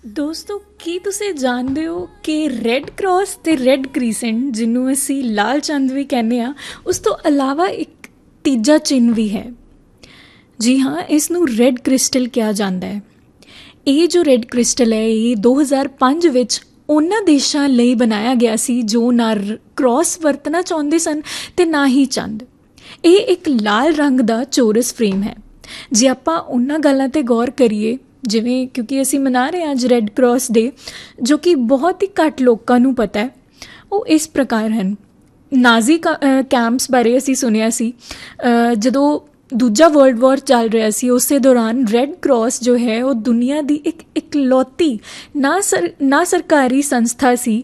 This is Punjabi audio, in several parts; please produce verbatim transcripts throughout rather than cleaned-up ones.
ਦੋਸਤੋ, ਕੀ ਤੁਸੀਂ ਜਾਣਦੇ ਹੋ ਕਿ ਰੈੱਡ ਕਰਾਸ ਅਤੇ ਰੈੱਡ ਕ੍ਰੀਸੈਂਟ, ਜਿਹਨੂੰ ਅਸੀਂ ਲਾਲ ਚੰਦ ਵੀ ਕਹਿੰਦੇ ਹਾਂ, ਉਸ ਤੋਂ ਇਲਾਵਾ ਇੱਕ ਤੀਜਾ ਚਿੰਨ੍ਹ ਵੀ ਹੈ। ਜੀ ਹਾਂ, ਇਸ ਨੂੰ ਰੈੱਡ ਕ੍ਰਿਸਟਲ ਕਿਹਾ ਜਾਂਦਾ ਹੈ। ਇਹ ਜੋ ਰੈੱਡ ਕ੍ਰਿਸਟਲ ਹੈ, ਇਹ ਦੋ ਹਜ਼ਾਰ ਪੰਜ ਵਿੱਚ ਉਹਨਾਂ ਦੇਸ਼ਾਂ ਲਈ ਬਣਾਇਆ ਗਿਆ ਸੀ ਜੋ ਨਾ ਕ੍ਰਾਸ ਵਰਤਣਾ ਚਾਹੁੰਦੇ ਸਨ ਅਤੇ ਨਾ ਹੀ ਚੰਦ। ਇਹ ਇੱਕ ਲਾਲ ਰੰਗ ਦਾ ਚੌਰਸ ਫਰੇਮ ਹੈ। ਜੇ ਆਪਾਂ ਉਹਨਾਂ ਗੱਲਾਂ 'ਤੇ ਗੌਰ ਕਰੀਏ, ਜਿਵੇਂ ਕਿਉਂਕਿ ਅਸੀਂ ਮਨਾ ਰਹੇ ਹਾਂ ਅੱਜ ਰੈੱਡ ਕਰਾਸ ਡੇ, ਜੋ ਕਿ ਬਹੁਤ ਹੀ ਘੱਟ ਲੋਕਾਂ ਨੂੰ ਪਤਾ ਹੈ, ਉਹ ਇਸ ਪ੍ਰਕਾਰ ਹਨ। ਨਾਜ਼ੀ ਕਾ ਕੈਂਪਸ ਬਾਰੇ ਅਸੀਂ ਸੁਣਿਆ ਸੀ। ਜਦੋਂ ਦੂਜਾ ਵਰਲਡ ਵਾਰ ਚੱਲ ਰਿਹਾ ਸੀ, ਉਸੇ ਦੌਰਾਨ ਰੈੱਡ ਕਰਾਸ ਜੋ ਹੈ ਉਹ ਦੁਨੀਆ ਦੀ ਇੱਕ ਇਕਲੌਤੀ ਨਾ ਸਰ ਨਾ ਸਰਕਾਰੀ ਸੰਸਥਾ ਸੀ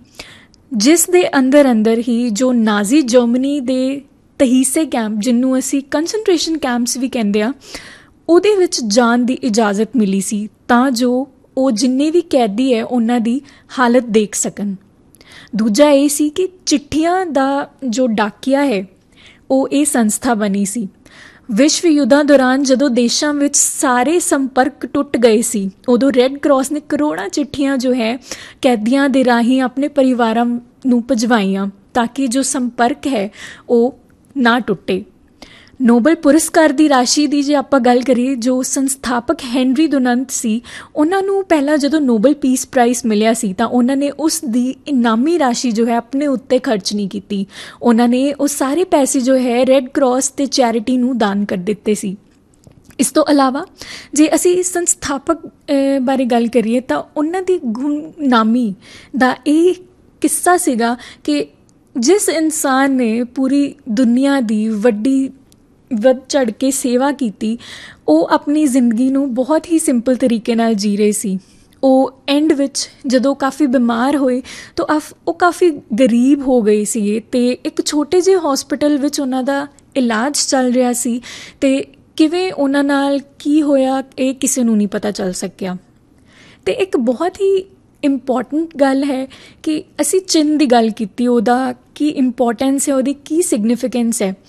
ਜਿਸ ਦੇ ਅੰਦਰ ਅੰਦਰ ਹੀ ਜੋ ਨਾਜ਼ੀ ਜਰਮਨੀ ਦੇ ਤਹੀਸੇ ਕੈਂਪ, ਜਿਹਨੂੰ ਅਸੀਂ ਕੰਸਨਟ੍ਰੇਸ਼ਨ ਕੈਂਪਸ ਵੀ ਕਹਿੰਦੇ ਹਾਂ, ਉਹਦੇ ਵਿੱਚ ਜਾਣ ਦੀ ਇਜਾਜ਼ਤ ਮਿਲੀ ਸੀ ਤਾਂ ਜੋ ਉਹ ਜਿੰਨੇ ਵੀ ਕੈਦੀ ਹੈ ਉਹਨਾਂ ਦੀ ਹਾਲਤ ਦੇਖ ਸਕਣ। ਦੂਜਾ ਇਹ ਸੀ ਕਿ ਚਿੱਠੀਆਂ ਦਾ ਜੋ ਡਾਕੀਆ ਹੈ, ਉਹ ਇਹ ਸੰਸਥਾ ਬਣੀ ਸੀ। ਵਿਸ਼ਵ ਯੁੱਧਾਂ ਦੌਰਾਨ ਜਦੋਂ ਦੇਸ਼ਾਂ ਵਿੱਚ ਸਾਰੇ ਸੰਪਰਕ ਟੁੱਟ ਗਏ ਸੀ, ਉਦੋਂ ਰੈੱਡ ਕਰਾਸ ਨੇ ਕਰੋੜਾਂ ਚਿੱਠੀਆਂ ਜੋ ਹੈ ਕੈਦੀਆਂ ਦੇ ਰਾਹੀਂ ਆਪਣੇ ਪਰਿਵਾਰਾਂ ਨੂੰ ਭਿਜਵਾਈਆਂ ਤਾਂ ਕਿ ਜੋ ਸੰਪਰਕ ਹੈ ਉਹ ਨਾ ਟੁੱਟੇ। ਨੋਬਲ ਪੁਰਸਕਾਰ ਦੀ ਰਾਸ਼ੀ ਦੀ ਜੇ ਆਪਾਂ ਗੱਲ ਕਰੀਏ, ਜੋ ਸੰਸਥਾਪਕ ਹੈਨਰੀ ਡੁਨੰਟ ਸੀ, ਉਹਨਾਂ ਨੂੰ ਪਹਿਲਾਂ ਜਦੋਂ ਨੋਬਲ ਪੀਸ ਪ੍ਰਾਈਜ਼ ਮਿਲਿਆ ਸੀ ਤਾਂ ਉਹਨਾਂ ਨੇ ਉਸ ਦੀ ਇਨਾਮੀ ਰਾਸ਼ੀ ਜੋ ਹੈ ਆਪਣੇ ਉੱਤੇ ਖਰਚ ਨਹੀਂ ਕੀਤੀ। ਉਹਨਾਂ ਨੇ ਉਹ ਸਾਰੇ ਪੈਸੇ ਜੋ ਹੈ ਰੈੱਡ ਕਰਾਸ ਅਤੇ ਚੈਰਿਟੀ ਨੂੰ ਦਾਨ ਕਰ ਦਿੱਤੇ ਸੀ। ਇਸ ਤੋਂ ਇਲਾਵਾ ਜੇ ਅਸੀਂ ਸੰਸਥਾਪਕ ਬਾਰੇ ਗੱਲ ਕਰੀਏ ਤਾਂ ਉਹਨਾਂ ਦੀ ਗੁਮਨਾਮੀ ਦਾ ਇਹ ਕਿੱਸਾ ਸੀਗਾ ਕਿ ਜਿਸ ਇਨਸਾਨ ਨੇ ਪੂਰੀ ਦੁਨੀਆ ਦੀ ਵੱਡੀ ਵੱਧ ਚੜ੍ਹ ਕੇ ਸੇਵਾ ਕੀਤੀ, ਉਹ ਆਪਣੀ ਜ਼ਿੰਦਗੀ ਨੂੰ ਬਹੁਤ ਹੀ ਸਿੰਪਲ ਤਰੀਕੇ ਨਾਲ ਜੀ ਰਹੇ ਸੀ। ਉਹ ਐਂਡ ਵਿੱਚ ਜਦੋਂ ਕਾਫੀ ਬਿਮਾਰ ਹੋਏ ਤਾਂ ਆਫ ਉਹ ਕਾਫੀ ਗਰੀਬ ਹੋ ਗਏ ਸੀਗੇ ਅਤੇ ਇੱਕ ਛੋਟੇ ਜਿਹੇ ਹੌਸਪੀਟਲ ਵਿੱਚ ਉਹਨਾਂ ਦਾ ਇਲਾਜ ਚੱਲ ਰਿਹਾ ਸੀ ਅਤੇ ਕਿਵੇਂ ਉਹਨਾਂ ਨਾਲ ਕੀ ਹੋਇਆ ਇਹ ਕਿਸੇ ਨੂੰ ਨਹੀਂ ਪਤਾ ਚੱਲ ਸਕਿਆ। ਅਤੇ ਇੱਕ ਬਹੁਤ ਹੀ ਇੰਪੋਰਟੈਂਟ ਗੱਲ ਹੈ ਕਿ ਅਸੀਂ ਚਿੰਨ੍ਹ ਦੀ ਗੱਲ ਕੀਤੀ, ਉਹਦਾ ਕੀ ਇੰਪੋਰਟੈਂਸ ਹੈ, ਉਹਦੀ ਕੀ ਸਿਗਨੀਫਿਕੈਂਸ ਹੈ।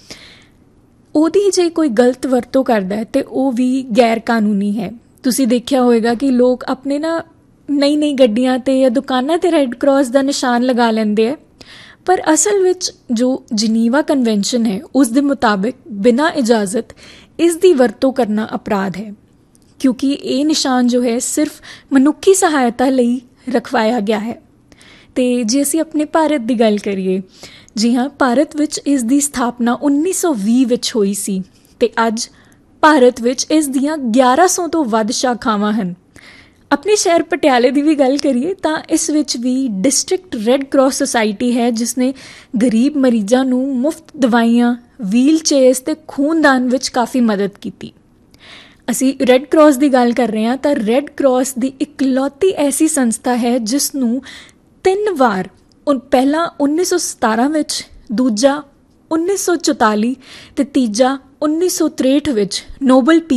ਉਹਦੀ ਜੇ ਕੋਈ ਗਲਤ ਵਰਤੋਂ ਕਰਦਾ ਹੈ ਅਤੇ ਉਹ ਵੀ ਗੈਰ ਕਾਨੂੰਨੀ ਹੈ। ਤੁਸੀਂ ਦੇਖਿਆ ਹੋਵੇਗਾ ਕਿ ਲੋਕ ਆਪਣੇ ਨਾ ਨਈ ਨਈ ਗੱਡੀਆਂ 'ਤੇ ਜਾਂ ਦੁਕਾਨਾਂ 'ਤੇ ਰੈੱਡ ਕਰਾਸ ਦਾ ਨਿਸ਼ਾਨ ਲਗਾ ਲੈਂਦੇ ਹੈ, ਪਰ ਅਸਲ ਵਿੱਚ ਜੋ ਜਨੀਵਾ ਕਨਵੈਨਸ਼ਨ ਹੈ ਉਸ ਦੇ ਮੁਤਾਬਿਕ ਬਿਨਾਂ ਇਜਾਜ਼ਤ ਇਸ ਦੀ ਵਰਤੋਂ ਕਰਨਾ ਅਪਰਾਧ ਹੈ, ਕਿਉਂਕਿ ਇਹ ਨਿਸ਼ਾਨ ਜੋ ਹੈ ਸਿਰਫ ਮਨੁੱਖੀ ਸਹਾਇਤਾ ਲਈ ਰਖਵਾਇਆ ਗਿਆ ਹੈ। ਅਤੇ ਜੇ ਅਸੀਂ ਆਪਣੇ ਭਾਰਤ ਦੀ ਗੱਲ ਕਰੀਏ, ਜੀ ਹਾਂ, ਭਾਰਤ ਵਿੱਚ ਇਸ ਦੀ ਸਥਾਪਨਾ ਉੱਨੀ ਸੌ ਵੀਹ ਵਿੱਚ ਹੋਈ ਸੀ ਅਤੇ ਅੱਜ ਭਾਰਤ ਵਿੱਚ ਇਸ ਦੀਆਂ ਗਿਆਰਾਂ ਸੌ ਤੋਂ ਵੱਧ ਸ਼ਾਖਾਵਾਂ ਹਨ। ਆਪਣੇ ਸ਼ਹਿਰ ਪਟਿਆਲੇ ਦੀ ਵੀ ਗੱਲ ਕਰੀਏ ਤਾਂ ਇਸ ਵਿੱਚ ਵੀ ਡਿਸਟ੍ਰਿਕਟ ਰੈੱਡ ਕਰਾਸ ਸੁਸਾਇਟੀ ਹੈ, ਜਿਸ ਨੇ ਗਰੀਬ ਮਰੀਜ਼ਾਂ ਨੂੰ ਮੁਫਤ ਦਵਾਈਆਂ, ਵੀਲ ਚੇਅਰਸ ਅਤੇ ਖੂਨਦਾਨ ਵਿੱਚ ਕਾਫੀ ਮਦਦ ਕੀਤੀ। ਅਸੀਂ ਰੈੱਡ ਕਰਾਸ ਦੀ ਗੱਲ ਕਰ ਰਹੇ ਹਾਂ ਤਾਂ ਰੈੱਡ ਕਰਾਸ ਦੀ ਇਕਲੌਤੀ ਐਸੀ ਸੰਸਥਾ ਹੈ ਜਿਸ ਨੂੰ ਤਿੰਨ ਵਾਰ, ਪਹਿਲਾ ਉੱਨੀ ਸੌ ਸਤਾਰਾਂ ਵਿੱਚ, ਦੂਜਾ ਉੱਨੀ ਸੌ ਚੁਤਾਲੀ ਅਤੇ ਤੀਜਾ ਉੱਨੀ ਸੌ ਤ੍ਰੇਹਠ ਵਿੱਚ ਨੋਬਲ